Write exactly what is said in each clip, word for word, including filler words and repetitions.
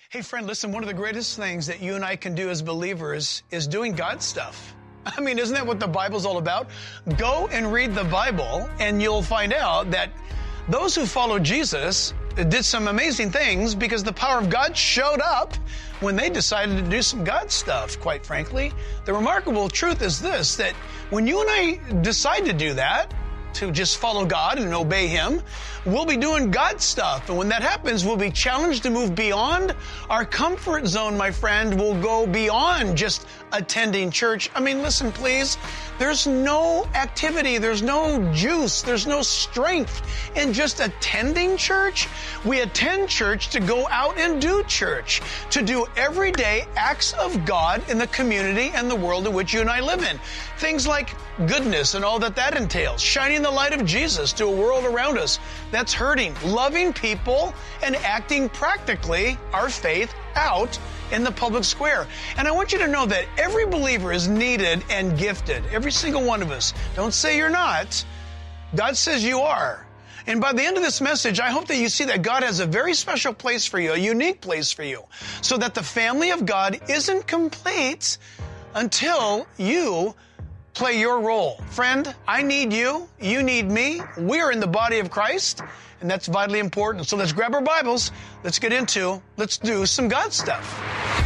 Hey friend, listen, one of the greatest things that you and I can do as believers is doing God stuff. I mean, isn't that what the Bible's all about? Go and read the Bible and you'll find out that those who follow Jesus did some amazing things because the power of God showed up when they decided to do some God stuff, quite frankly. The remarkable truth is this, that when you and I decide to do that, to just follow God and obey Him, we'll be doing God stuff. And when that happens, we'll be challenged to move beyond our comfort zone, my friend. We'll go beyond just attending church. I mean, listen, please. There's no activity, there's no juice, there's no strength in just attending church. We attend church to go out and do church, to do everyday acts of God in the community and the world in which you and I live in. Things like goodness and all that that entails, shining the light of Jesus to a world around us that's hurting, loving people, and acting practically our faith out in the public square. And I want you to know that every believer is needed and gifted. Every single one of us. Don't say you're not. God says you are. And by the end of this message, I hope that you see that God has a very special place for you, a unique place for you, so that the family of God isn't complete until you play your role. Friend, I need you. You need me. We're in the body of Christ, and that's vitally important. So let's grab our Bibles. Let's get into, let's do some God stuff.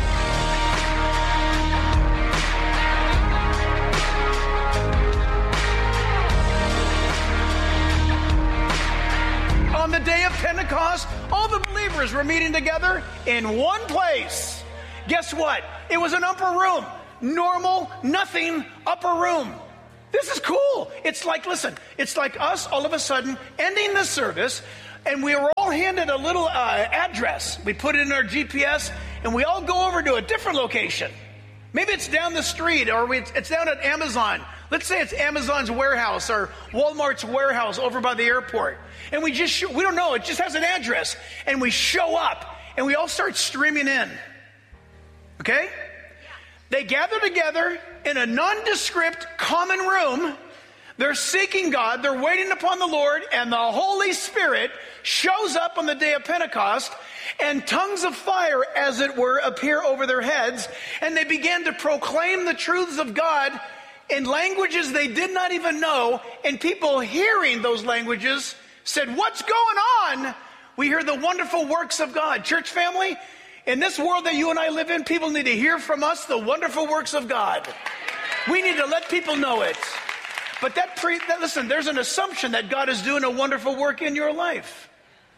On the day of Pentecost, all the believers were meeting together in one place. Guess what? It was an upper room. Normal, nothing, upper room. This is cool. It's like, listen, it's like us all of a sudden ending the service, and we were all handed a little uh, address. We put it in our G P S, and we all go over to a different location. Maybe it's down the street, or we, it's down at Amazon. Let's say it's Amazon's warehouse or Walmart's warehouse over by the airport. And we just, sh- we don't know, it just has an address. And we show up, and we all start streaming in. Okay? They gather together in a nondescript common room. They're seeking God. They're waiting upon the Lord. And the Holy Spirit shows up on the day of Pentecost. And tongues of fire, as it were, appear over their heads. And they began to proclaim the truths of God in languages they did not even know. And people hearing those languages said, "What's going on?" We hear the wonderful works of God. Church family, in this world that you and I live in, people need to hear from us the wonderful works of God. We need to let people know it. But that, pre, that listen, there's an assumption that God is doing a wonderful work in your life.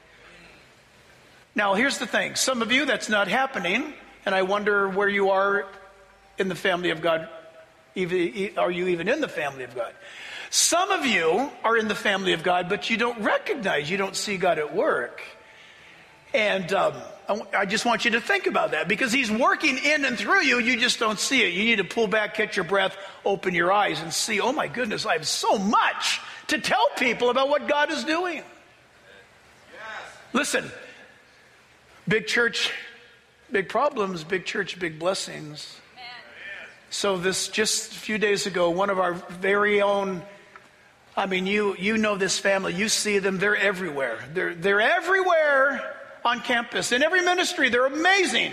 Now, here's the thing. Some of you, that's not happening, and I wonder where you are in the family of God. Even, are you even in the family of God? Some of you are in the family of God, but you don't recognize, you don't see God at work. And um, I just want you to think about that, because He's working in and through you. You just don't see it. You need to pull back, catch your breath, open your eyes, and see, oh my goodness, I have so much to tell people about what God is doing. Yes. Listen, big church, big problems, big church, big blessings. Amen. So this, just a few days ago, one of our very own, I mean, you you know this family, you see them, they're everywhere. They're they're everywhere on campus. In every ministry, they're amazing.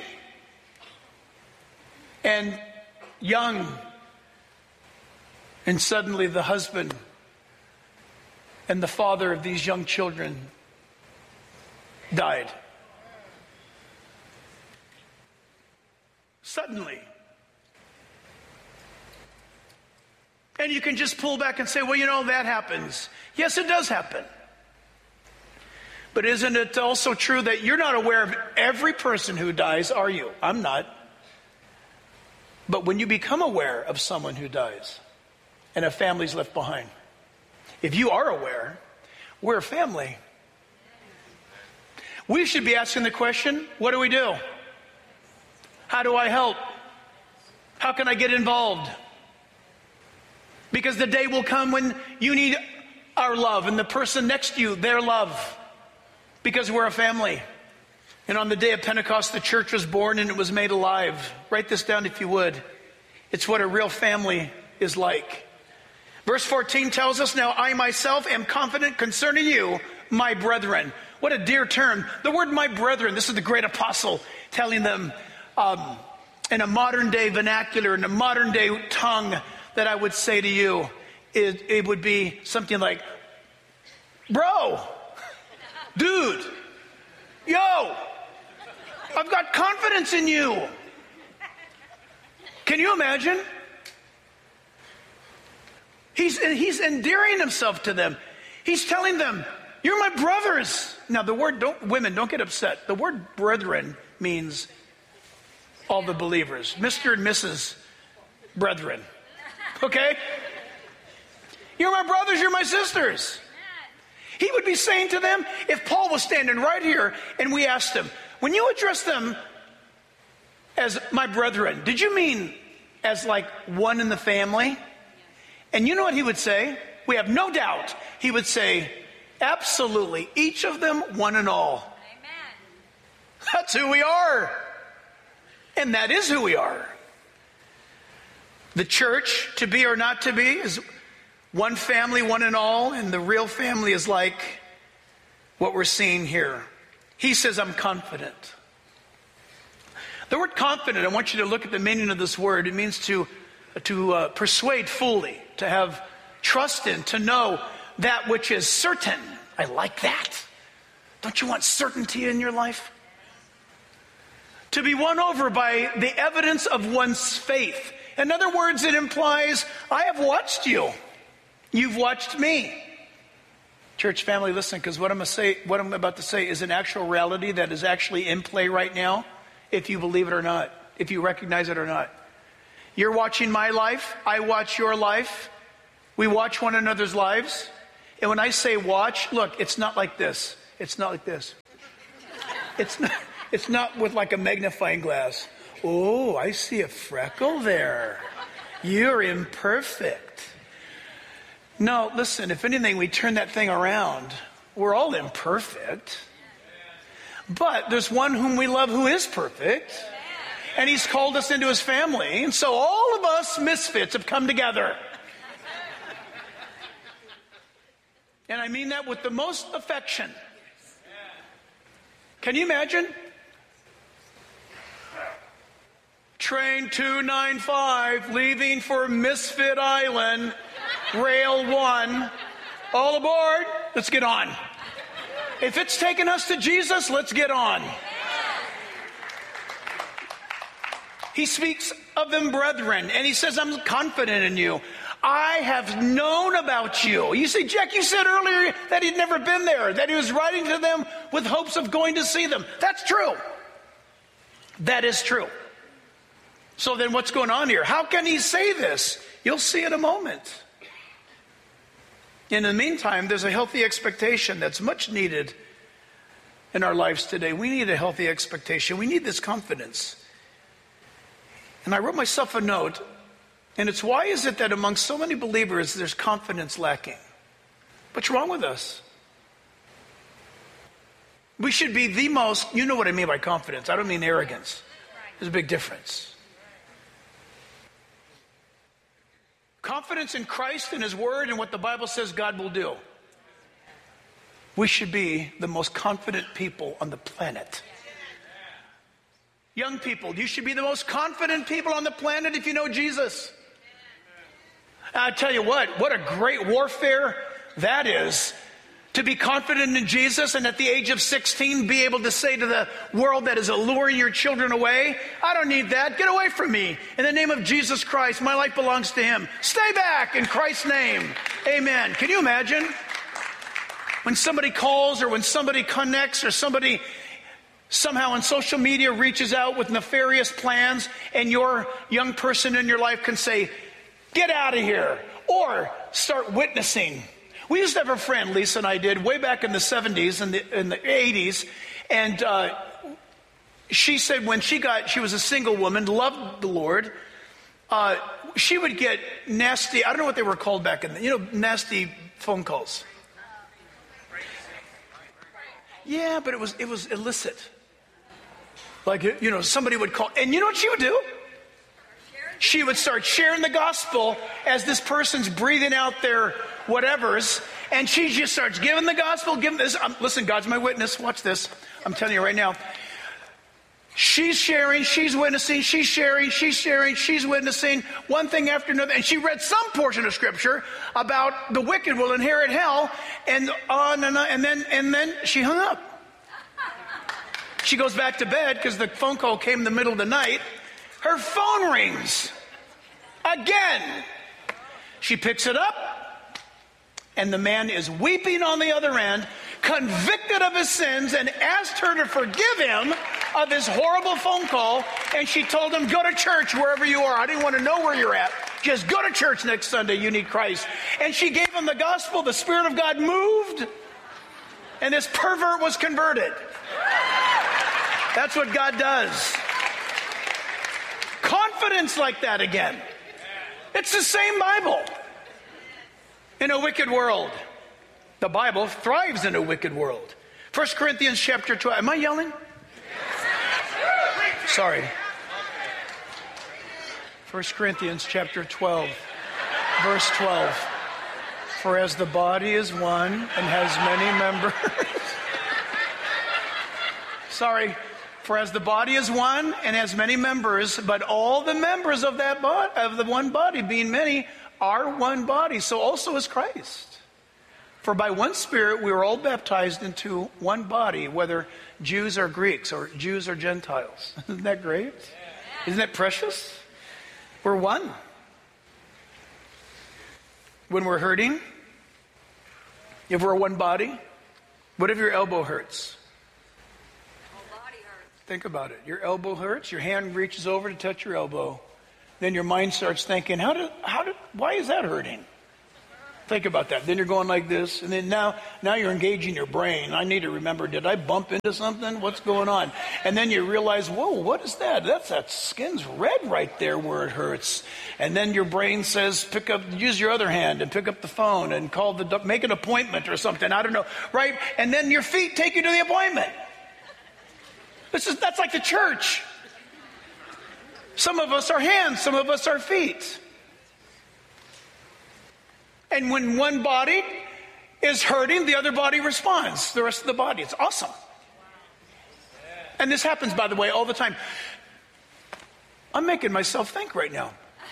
And young. And suddenly the husband and the father of these young children died. Suddenly. And you can just pull back and say, well, you know, that happens. Yes, it does happen. But isn't it also true that you're not aware of every person who dies, are you? I'm not. But when you become aware of someone who dies and a family's left behind, if you are aware, we're a family. We should be asking the question, what do we do? How do I help? How can I get involved? Because the day will come when you need our love and the person next to you, their love. Because we're a family. And on the day of Pentecost, the church was born and it was made alive. Write this down if you would. It's what a real family is like. Verse fourteen tells us, now I myself am confident concerning you, my brethren. What a dear term. The word my brethren, this is the great apostle telling them um, in a modern day vernacular, in a modern day tongue, that I would say to you, it, it would be something like, bro, dude, yo, I've got confidence in you. Can you imagine? He's, he's endearing himself to them. He's telling them, you're my brothers. Now the word, don't, women, don't get upset. The word brethren means all the believers. Mister and Missus Brethren. Okay? You're my brothers, you're my sisters. He would be saying to them, if Paul was standing right here and we asked him, when you address them as my brethren, did you mean as like one in the family? And you know what he would say? We have no doubt. He would say, absolutely, each of them, one and all. Amen. That's who we are. And that is who we are. The church, to be or not to be, is one family, one and all. And the real family is like what we're seeing here. He says, I'm confident. The word confident, I want you to look at the meaning of this word. It means to, to uh, persuade fully, to have trust in, to know that which is certain. I like that. Don't you want certainty in your life? To be won over by the evidence of one's faith. In other words, it implies, I have watched you. You've watched me. Church family, listen, because what I'm, say, what I'm about to say is an actual reality that is actually in play right now, if you believe it or not, if you recognize it or not. You're watching my life. I watch your life. We watch one another's lives. And when I say watch, look, it's not like this. It's not like this. It's not, it's not with like a magnifying glass. Oh, I see a freckle there. You're imperfect. No, listen, if anything, we turn that thing around. We're all imperfect. But there's one whom we love who is perfect. And he's called us into his family. And so all of us misfits have come together. And I mean that with the most affection. Can you imagine? Train two ninety-five leaving for Misfit Island, rail one. All aboard, let's get on. If it's taking us to Jesus, let's get on. He speaks of them brethren, and he says, I'm confident in you. I have known about you. You see, Jack, you said earlier that he'd never been there, that he was writing to them with hopes of going to see them. That's true. That is true. So then what's going on here? How can he say this? You'll see in a moment. In the meantime, there's a healthy expectation that's much needed in our lives today. We need a healthy expectation. We need this confidence. And I wrote myself a note, and it's why is it that among so many believers there's confidence lacking? What's wrong with us? We should be the most, you know what I mean by confidence. I don't mean arrogance. There's a big difference. Confidence in Christ and his word and what the Bible says God will do. We should be the most confident people on the planet. Young people, you should be the most confident people on the planet if you know Jesus. I tell you what, what a great warfare that is. To be confident in Jesus and at the age of sixteen be able to say to the world that is alluring your children away, I don't need that. Get away from me. In the name of Jesus Christ, my life belongs to him. Stay back in Christ's name. Amen. Can you imagine? When somebody calls or when somebody connects or somebody somehow on social media reaches out with nefarious plans and your young person in your life can say, get out of here, or start witnessing. We used to have a friend, Lisa and I did, way back in the seventies and the, in the eighties, and uh, she said when she got, she was a single woman, loved the Lord, uh, she would get nasty, I don't know what they were called back in the, you know, nasty phone calls. Yeah, but it was it was illicit. Like, you know, somebody would call, and you know what she would do? She would start sharing the gospel as this person's breathing out their whatevers, And she just starts giving the gospel, giving this. Um, listen, God's my witness. Watch this. I'm telling you right now. She's sharing, she's witnessing, she's sharing, she's sharing, she's witnessing, one thing after another. And she read some portion of scripture about the wicked will inherit hell, and on and on, and then and then she hung up. She goes back to bed because the phone call came in the middle of the night. Her phone rings again. She picks it up, and the man is weeping on the other end, convicted of his sins, and asked her to forgive him of his horrible phone call. And she told him, go to church wherever you are. I didn't want to know where you're at. Just go to church next Sunday. You need Christ. And she gave him the gospel. The Spirit of God moved, and this pervert was converted. That's what God does. Confidence like that again. It's the same Bible. In a wicked world. The Bible thrives in a wicked world. First Corinthians chapter twelve. Am I yelling? Sorry. First Corinthians chapter twelve, verse twelve. For as the body is one and has many members. Sorry. For as the body is one and has many members, but all the members of that body, of the one body, being many, are one body. So also is Christ. For by one Spirit we were all baptized into one body, whether Jews or Greeks, or Jews or Gentiles. Isn't that great? Isn't that precious? We're one. When we're hurting, if we're one body, what if your elbow hurts? Think about it. Your elbow hurts. Your hand reaches over to touch your elbow. Then your mind starts thinking, how did, how did, why is that hurting? Think about that. Then you're going like this. And then now, now you're engaging your brain. I need to remember, did I bump into something? What's going on? And then you realize, whoa, what is that? That's, that skin's red right there where it hurts. And then your brain says, pick up, use your other hand and pick up the phone and call the, make an appointment or something. I don't know. Right? And then your feet take you to the appointment. This is, that's like the church. Some of us are hands, some of us are feet. And when one body is hurting, the other body responds. The rest of the body. It's awesome. And this happens, by the way, all the time. I'm making myself think right now.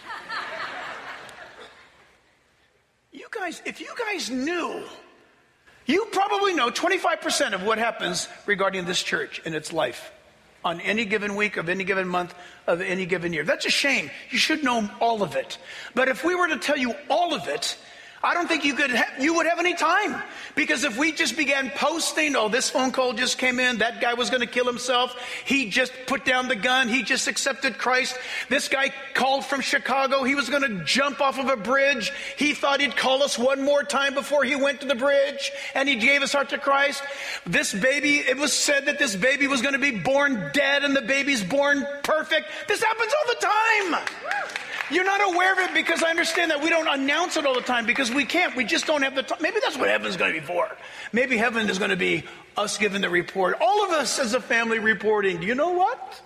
You guys, if you guys knew, you probably know twenty-five percent of what happens regarding this church in its life on any given week, of any given month, of any given year. That's a shame. You should know all of it. But if we were to tell you all of it, I don't think you could ha- you would have any time. Because if we just began posting, oh, this phone call just came in, that guy was going to kill himself, he just put down the gun, he just accepted Christ, this guy called from Chicago, he was going to jump off of a bridge, he thought he'd call us one more time before he went to the bridge, and he gave his heart to Christ. This baby, it was said that this baby was going to be born dead, and the baby's born perfect. This happens all the time. You're not aware of it because I understand that we don't announce it all the time because we can't. We just don't have the time. Maybe that's what heaven's going to be for. Maybe heaven is going to be us giving the report. All of us as a family reporting. Do you know what?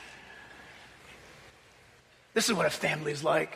This is what a family is like.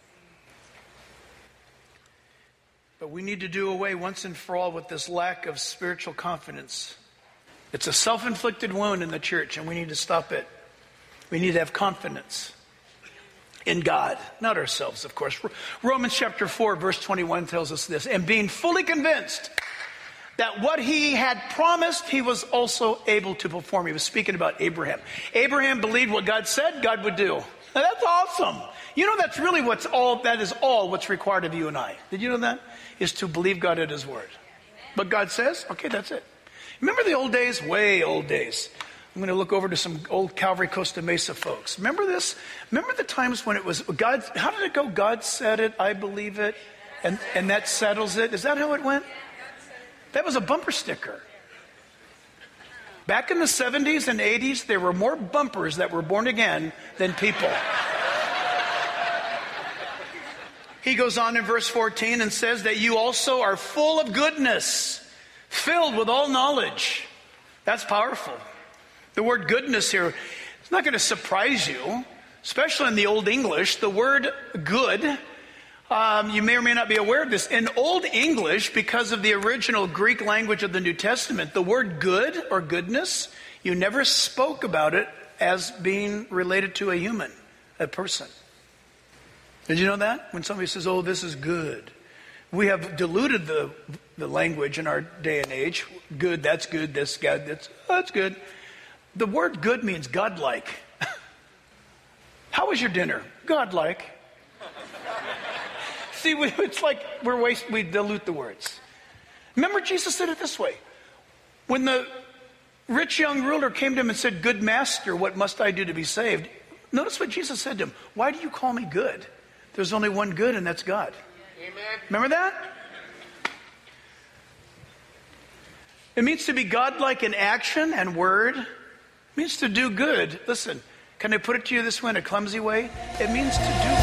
But we need to do away once and for all with this lack of spiritual confidence. It's a self-inflicted wound in the church, and we need to stop it. We need to have confidence in God, not ourselves, of course. Romans chapter four, verse twenty-one tells us this. And being fully convinced that what he had promised, he was also able to perform. He was speaking about Abraham. Abraham believed what God said God would do. Now, that's awesome. You know, that's really what's all, that is all what's required of you and I. Did you know that? Is to believe God at his word. But God says, okay, that's it. Remember the old days? Way old days. I'm going to look over to some old Calvary Costa Mesa folks. Remember this? Remember the times when it was God? How did it go? God said it, I believe it, and, and that settles it. Is that how it went? That was a bumper sticker. Back in the seventies and eighties, there were more bumpers that were born again than people. He goes on in verse fourteen and says that you also are full of goodness, filled with all knowledge. That's powerful. The word goodness here, it's not going to surprise you, especially in the Old English. The word good Um, you may or may not be aware of this. In Old English, because of the original Greek language of the New Testament, the word good or goodness, you never spoke about it as being related to a human, a person. Did you know that? When somebody says, oh, this is good. We have diluted the the language in our day and age. Good, that's good, this good, that's, oh, that's good. The word good means godlike. How was your dinner? Godlike. See, we, it's like we're waste, we dilute the words. Remember, Jesus said it this way. When the rich young ruler came to him and said, good master, what must I do to be saved? Notice what Jesus said to him. Why do you call me good? There's only one good, and that's God. Amen. Remember that? It means to be godlike in action and word. It means to do good. Listen, can I put it to you this way in a clumsy way? It means to do